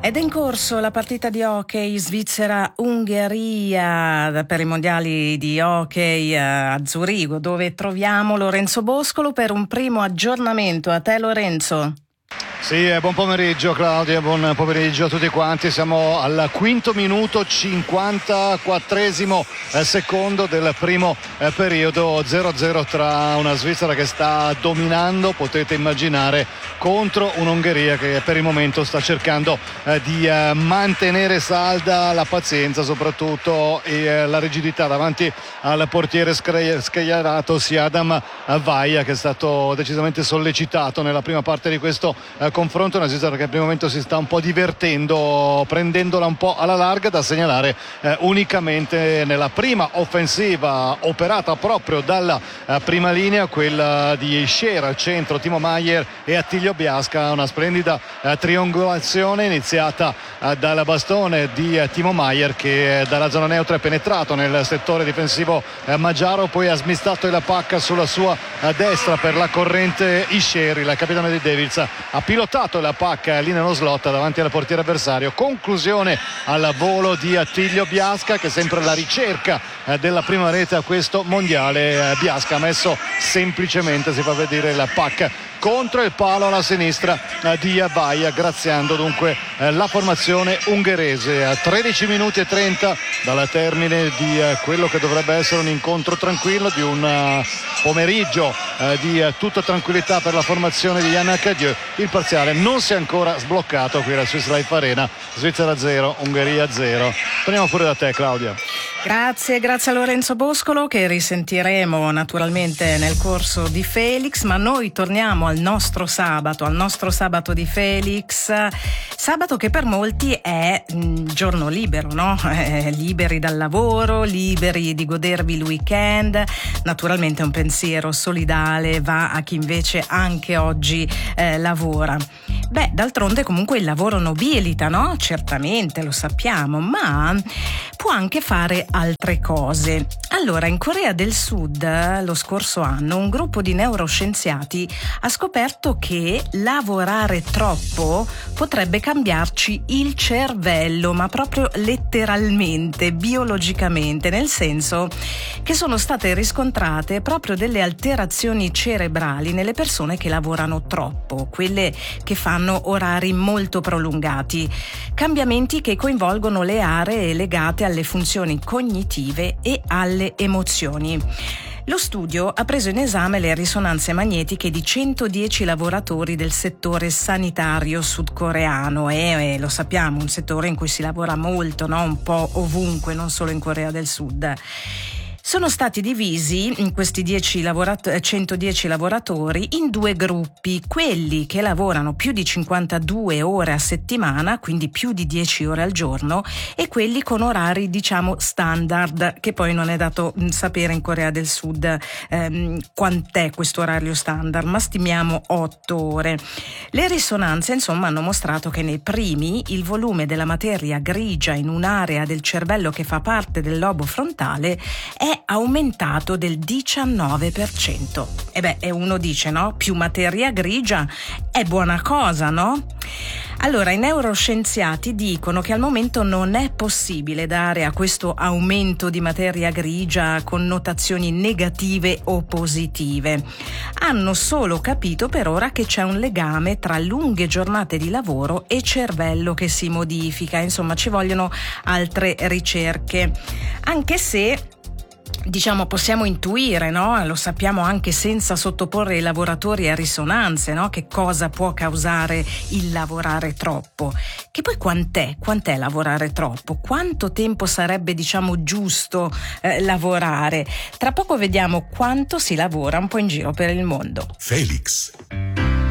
Ed è in corso la partita di hockey Svizzera-Ungheria per i mondiali di hockey a Zurigo, dove troviamo Lorenzo Boscolo per un primo aggiornamento. A te, Lorenzo. Sì, buon pomeriggio Claudia, buon pomeriggio a tutti quanti. Siamo al quinto minuto, 54esimo secondo del primo periodo, 0-0 tra una Svizzera che sta dominando, potete immaginare, contro un'Ungheria che per il momento sta cercando di mantenere salda la pazienza soprattutto e la rigidità davanti al portiere schierato sia Adam Vajja, che è stato decisamente sollecitato nella prima parte di questo confronto. Una Svizzera che per il momento si sta un po' divertendo, prendendola un po' alla larga. Da segnalare unicamente nella prima offensiva operata proprio dalla prima linea, quella di Scher al centro, Timo Maier e Attilio Biasca, una splendida triangolazione iniziata dal bastone di Timo Maier, che dalla zona neutra è penetrato nel settore difensivo magiaro, poi ha smistato la pacca sulla sua destra per la corrente Scher. Il capitano di Devils ha pilotato la pacca lì nello slot davanti al portiere avversario. Conclusione al volo di Attilio Biasca, che è sempre alla ricerca della prima rete a questo mondiale. Biasca ha messo semplicemente, si fa vedere, la pacca contro il palo alla sinistra di Vajja, graziando dunque la formazione ungherese. A 13 minuti e 30 dal termine di quello che dovrebbe essere un incontro tranquillo, di un pomeriggio di tutta tranquillità per la formazione di Yann Cadieux. Il parziale non si è ancora sbloccato qui alla Swiss Life Arena. Svizzera 0, Ungheria 0. Torniamo pure da te, Claudia. Grazie a Lorenzo Boscolo, che risentiremo naturalmente nel corso di Felix, ma noi torniamo al nostro sabato di Felix, sabato che per molti è giorno libero, no? Liberi dal lavoro, liberi di godervi il weekend. Naturalmente un pensiero solidale va a chi invece anche oggi lavora. Beh, d'altronde comunque il lavoro nobilita, no? Certamente, lo sappiamo, ma può anche fare altre cose. Allora, in Corea del Sud lo scorso anno un gruppo di neuroscienziati ha scoperto che lavorare troppo potrebbe cambiarci il cervello, ma proprio letteralmente, biologicamente, nel senso che sono state riscontrate proprio delle alterazioni cerebrali nelle persone che lavorano troppo, quelle che fanno orari molto prolungati, cambiamenti che coinvolgono le aree legate alle funzioni cognitive e alle emozioni. Lo studio ha preso in esame le risonanze magnetiche di 110 lavoratori del settore sanitario sudcoreano e lo sappiamo, un settore in cui si lavora molto, no? Un po' ovunque, non solo in Corea del Sud. Sono stati divisi in questi 110 lavoratori in due gruppi: quelli che lavorano più di 52 ore a settimana, quindi più di 10 ore al giorno, e quelli con orari standard, che poi non è dato sapere in Corea del Sud quant'è questo orario standard, ma stimiamo 8 ore. Le risonanze insomma hanno mostrato che nei primi il volume della materia grigia in un'area del cervello che fa parte del lobo frontale è aumentato del 19%. E uno dice, no? Più materia grigia è buona cosa, no? Allora, i neuroscienziati dicono che al momento non è possibile dare a questo aumento di materia grigia connotazioni negative o positive. Hanno solo capito per ora che c'è un legame tra lunghe giornate di lavoro e cervello che si modifica. Insomma, ci vogliono altre ricerche. Anche se possiamo intuire, no? Lo sappiamo anche senza sottoporre i lavoratori a risonanze, no? Che cosa può causare il lavorare troppo. Che poi quant'è lavorare troppo? Quanto tempo sarebbe, giusto lavorare? Tra poco vediamo quanto si lavora un po' in giro per il mondo. Felix.